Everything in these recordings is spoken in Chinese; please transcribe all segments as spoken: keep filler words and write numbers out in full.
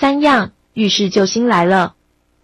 三样，浴室救星来了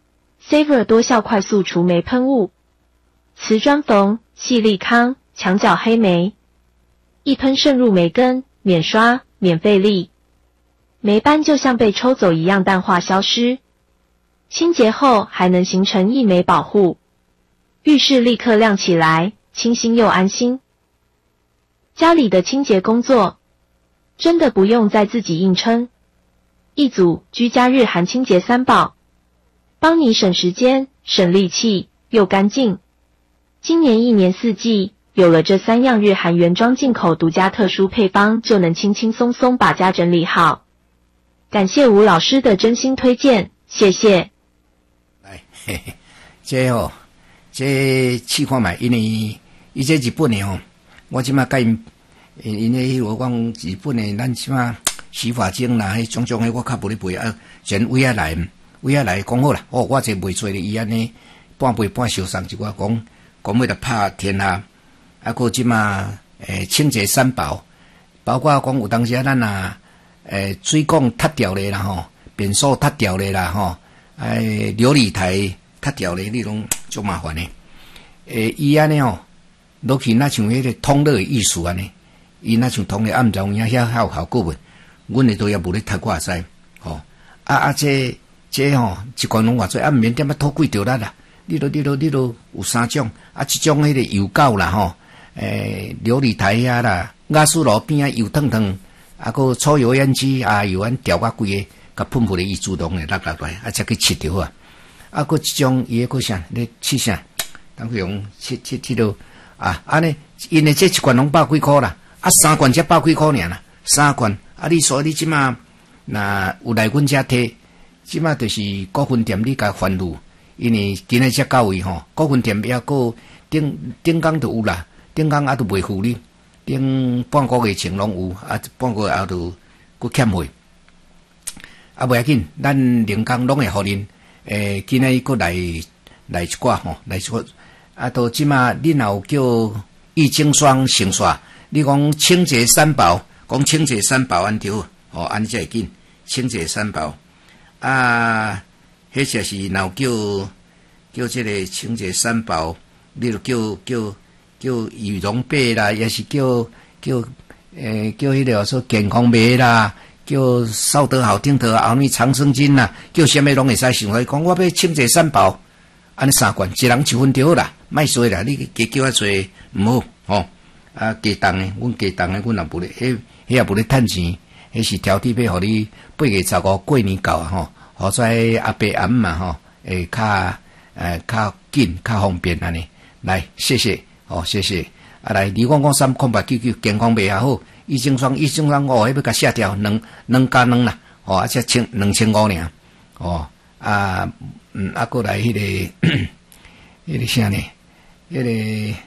！Saver 多效快速除霉喷雾，瓷砖缝、细粒康、墙角黑霉，一喷渗入霉根，免刷、免费力，霉斑就像被抽走一样淡化消失。清洁后还能形成一枚保护，浴室立刻亮起来，清新又安心。家里的清洁工作真的不用再自己硬撑，一组居家日韩清洁三宝，帮你省时间、省力气又干净。今年一年四季，有了这三样日韩原装进口独家特殊配方，就能轻轻松松把家整理好。感谢吴老师的真心推荐，谢谢。 来，嘿嘿，这哦，这试看卖，因为伊这日本的哦，我即马甲因，因为迄个讲日本的，咱即马洗发精啦，迄种种的我较无咧卖啊，全位啊来，位啊来讲好啦，哦，我这卖出咧，伊安尼半杯半收送一寡讲，讲要着拍天下，啊，个即马诶清洁三宝，包括讲有当时啊，咱啊，诶水管塌掉咧啦吼，便所塌掉咧啦吼。哎，琉璃台塌掉咧，你拢足麻烦诶。诶，伊安尼吼，落去那像迄个通热诶意思安尼，伊那像通热暗中影遐还有效果无？阮诶都也无咧太过使，吼、哦。啊啊，这这吼、哦，一罐拢偌济，啊，毋免点啊吐几条力啦。你都你都你都有三种，啊，一种迄个油膏啦吼，诶，琉璃台遐啦，雅斯罗边啊油烫烫，啊个抽油烟机啊油烟调甲规个。甲喷雾咧，伊自动咧落落来，啊，才去切掉啊。啊，个一种伊个啥，咧切啥？当佢用切切切到啊，安尼，因为这一罐拢百几箍啦，啊，三罐才百几箍尔啦，三罐。啊，你说你即马那有来阮遮摕，即马就是股份店你甲番路，因为今日才到位吼，股份店也个顶顶工都有啦，顶工啊都未付你，顶半个月前拢有，啊，半个月后都佫欠费。啊，袂要紧，咱零工拢会互恁。诶，今仔伊佫来来一寡吼，来一寡。啊，到即马恁若有叫液晶霜成刷，你讲清洁三宝，讲清洁三宝安着，吼，安尼才会紧。清洁三宝，啊，迄就是若有叫叫即个清洁三宝，你就叫叫叫羽绒被啦，也是叫叫诶叫迄个说健康被啦。叫烧得好听得后面长生津啦，叫啥物拢会使想来讲，我要清洁三宝，安尼三罐，一人一份就好啦，莫衰啦，你加叫我侪毋好吼。啊，加重诶，阮加重诶，阮也无咧，迄迄也无咧趁钱，迄是挑剔要互你八月十五过年到啊吼，好在阿伯阿姆嘛吼，会较诶较紧较方便安尼。来，谢谢，哦，谢谢。啊，来，二五五三空白九九，健康袂也好。益精霜，益精霜哦，迄要甲卸掉，两两加两啦，哦，啊，才千两千五尔，哦，啊，嗯，啊，过来迄、那个，迄个啥呢？迄、那个，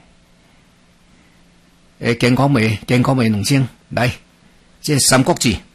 诶，健康袂，健康袂两千，来，这三国志。